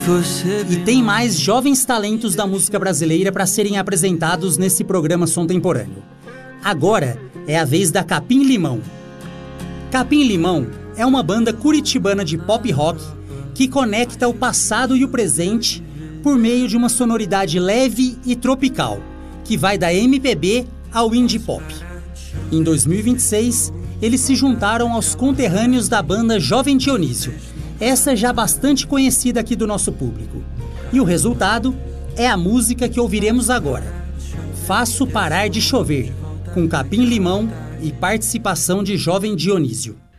E tem mais jovens talentos da música brasileira para serem apresentados nesse programa Sontemporâneo. Agora é a vez da Capim Limão. Capim Limão é uma banda curitibana de pop rock que conecta o passado e o presente por meio de uma sonoridade leve e tropical, que vai da MPB ao indie pop. Em 2026, eles se juntaram aos conterrâneos da banda Jovem Dionísio, essa já bastante conhecida aqui do nosso público. E o resultado é a música que ouviremos agora, Faço Parar de Chover, com Capim Limão e participação de Jovem Dionísio.